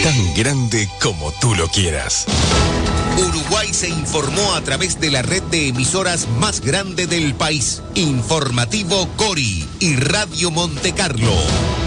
tan grande como tú lo quieras. Uruguay se informó a través de la red de emisoras más grande del país. Informativo Cori y Radio Montecarlo.